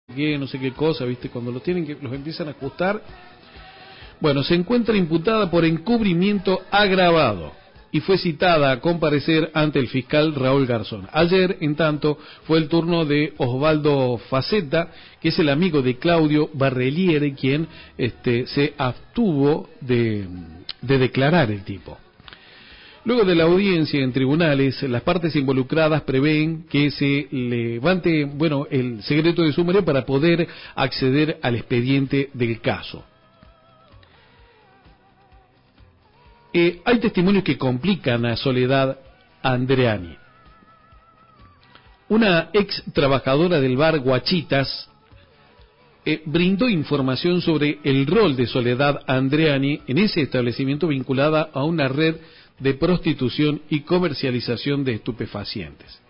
qué, no sé qué cosa, ¿viste? Cuando los empiezan a ajustar. Bueno, se encuentra imputada por encubrimiento agravado y fue citada a comparecer ante el fiscal Raúl Garzón. Ayer, en tanto, fue el turno de Osvaldo Facetta, que es el amigo de Claudio Barreliere, quien se abstuvo de declarar el tipo. Luego de la audiencia en tribunales, las partes involucradas prevén que se levante, el secreto de sumario para poder acceder al expediente del caso. Hay testimonios que complican a Soledad Andreani. Una ex trabajadora del bar Guachitas brindó información sobre el rol de Soledad Andreani en ese establecimiento vinculada a una red de prostitución y comercialización de estupefacientes.